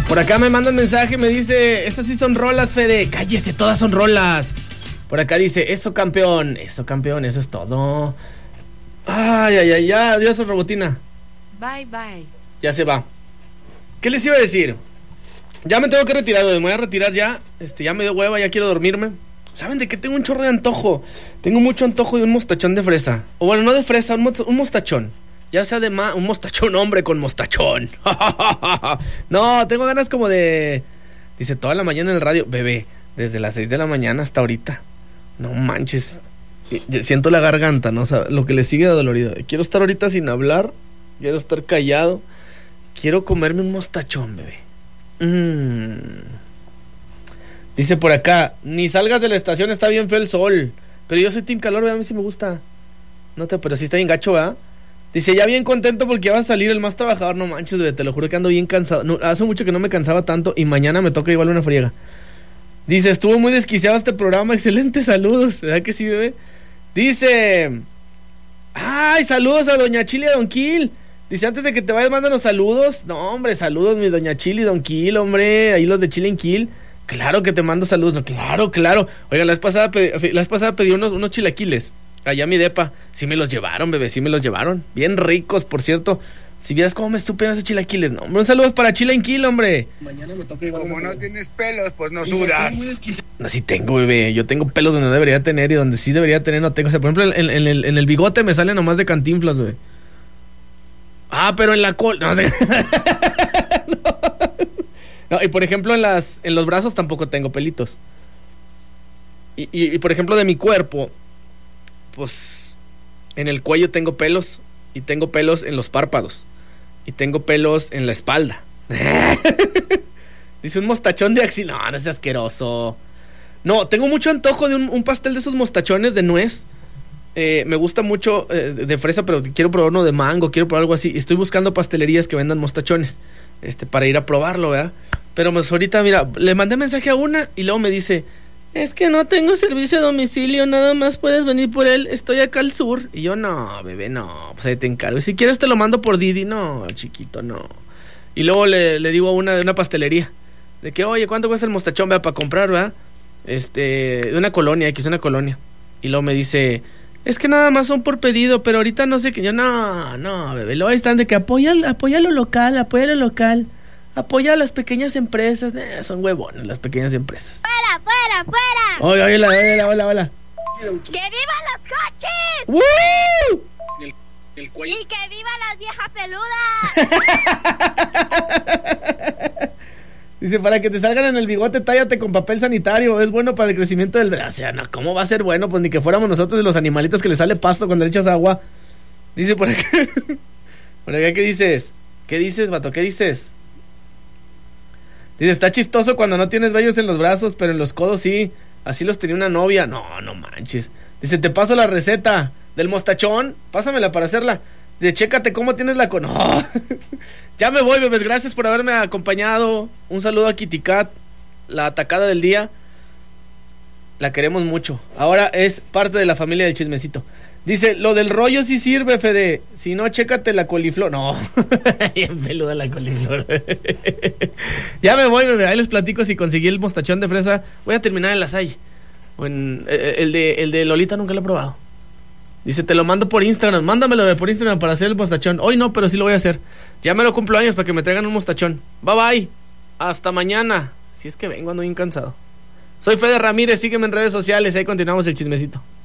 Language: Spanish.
Por acá me mandan mensaje, me dice, estas sí son rolas, Fede. Cállese, todas son rolas. Por acá dice, eso campeón, eso es todo. Ay, ya, adiós, robotina. Bye. Ya se va. ¿Qué les iba a decir? Ya me tengo que retirar, me voy a retirar ya. Ya me dio hueva, ya quiero dormirme. ¿Saben de qué tengo un chorro de antojo? Tengo mucho antojo de un mostachón de fresa. O bueno, no de fresa, un mostachón. Ya sea de un mostachón, hombre, con mostachón. No, tengo ganas como de... Dice, toda la mañana en el radio. Bebé, desde las 6 de la mañana hasta ahorita. No manches. Siento la garganta, ¿no? O sea, lo que le sigue de dolorido. Quiero estar ahorita sin hablar. Quiero estar callado. Quiero comerme un mostachón, bebé. Dice por acá, ni salgas de la estación, está bien feo el sol. Pero yo soy team calor, ¿verdad? A mí sí me gusta. Pero sí está bien gacho, ¿verdad? Dice, ya bien contento porque ya va a salir el más trabajador. No manches, bebé, te lo juro que ando bien cansado. No, hace mucho que no me cansaba tanto y mañana me toca igual una friega. Dice, estuvo muy desquiciado este programa. Excelentes saludos. ¿Verdad que sí, bebé? Dice, ay, saludos a Doña Chile y a Don Kill. Dice, antes de que te vayas, mándanos saludos. No, hombre, saludos, mi Doña Chile y Don Kill, hombre. Ahí los de Chile en Kill. Claro que te mando saludos. No, claro. Oigan, la vez pasada pedí unos chilaquiles allá a mi depa. Sí me los llevaron, bebé, sí me los llevaron. Bien ricos, por cierto. Si vieras cómo me estupieron esos chilaquiles. No, hombre, un saludo para Chile en Kill, hombre. Mañana me toca igual. Como no tienes pelos, pues no sudas. No, sí tengo, bebé. Yo tengo pelos donde no debería tener y donde sí debería tener no tengo. O sea, por ejemplo, en el bigote me sale nomás de Cantinflas, bebé. Pero en la cola. No, no, y por ejemplo, en los brazos tampoco tengo pelitos. Y por ejemplo, de mi cuerpo, pues en el cuello tengo pelos. Y tengo pelos en los párpados. Y tengo pelos en la espalda. Dice un mostachón de axila. No, no es asqueroso. No, tengo mucho antojo de un pastel de esos mostachones de nuez. Me gusta mucho de fresa, pero quiero probar uno de mango, quiero probar algo así. Estoy buscando pastelerías que vendan mostachones para ir a probarlo, ¿verdad? Pero pues ahorita, mira, le mandé mensaje a una y luego me dice, es que no tengo servicio a domicilio, nada más puedes venir por él, estoy acá al sur. Y yo, no, bebé, no, pues ahí te encargo. Y si quieres te lo mando por Didi. No, chiquito, no. Y luego le digo a una de una pastelería, de que, oye, ¿cuánto cuesta el mostachón, vea, para comprar, verdad? De una colonia, que es una colonia. Y luego me dice, es que nada más son por pedido, pero ahorita no sé qué. Yo, no, bebé, luego ahí están de que apoya lo local. Apoya a las pequeñas empresas. Son huevones las pequeñas empresas. ¡Fuera! Hola. ¡Que vivan los coches! ¡Woo! ¡Y que vivan las viejas peludas! Dice, para que te salgan en el bigote, tállate con papel sanitario. Es bueno para el crecimiento del... O sea, no, ¿cómo va a ser bueno? Pues ni que fuéramos nosotros de los animalitos que le sale pasto cuando le echas agua. Dice por acá... Por acá, ¿qué dices? ¿Qué dices, vato? ¿Qué dices? Dice, está chistoso cuando no tienes vellos en los brazos, pero en los codos sí. Así los tenía una novia. No manches. Dice, te paso la receta del mostachón. Pásamela para hacerla. Dice, chécate cómo tienes la... No. Ya me voy, bebés. Gracias por haberme acompañado. Un saludo a Kitty Cat, la atacada del día. La queremos mucho. Ahora es parte de la familia del chismecito. Dice, lo del rollo sí sirve, Fede. Si no, chécate la coliflor. No, bien peluda la coliflor. Ya me voy, bebé. Ahí les platico si conseguí el mostachón de fresa. Voy a terminar en la Salle. El de Lolita nunca lo he probado. Dice, te lo mando por Instagram. Mándamelo, bebé, por Instagram para hacer el mostachón. Hoy no, pero sí lo voy a hacer. Ya me lo cumplo años para que me traigan un mostachón. Bye. Hasta mañana. Si es que vengo, ando bien cansado. Soy Fede Ramírez. Sígueme en redes sociales. Ahí continuamos el chismecito.